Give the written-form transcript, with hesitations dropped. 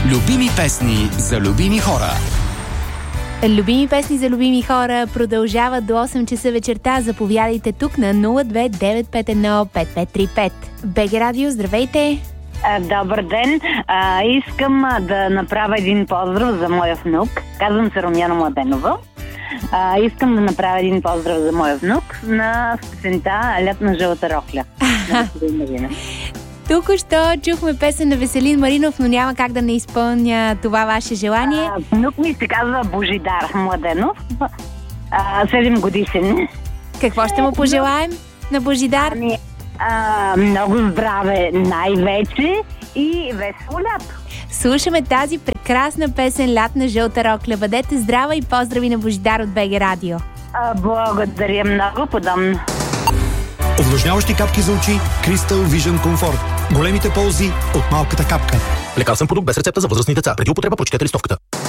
Любими песни за любими хора. Любими песни за любими хора продължават до 8 часа вечерта. Заповядайте тук на 029515535. БГ Радио, здравейте! Добър ден! Искам да направя един поздрав за моя внук. Казвам се Румяна Младенова. Искам да направя един поздрав за моя внук на песента "Лятна жълта рокля" на Веселин Маринов. Току-що чухме песен на Веселин Маринов, но няма как да не изпълня това ваше желание. Внук ми се казва Божидар Младенов, 7 годишен. Какво ще му пожелаем на Божидар? Много здраве най-вече и весело лято. Слушаме тази прекрасна песен "Лятна жълта рокля". Бъдете здрава и поздрави на Божидар от БГ Радио. Благодаря много, подобно. Увлажняващи капки за очи Crystal Vision Comfort. Големите ползи от малката капка. Лекарствен продукт без рецепта за възрастни деца. Преди употреба прочетете листовката.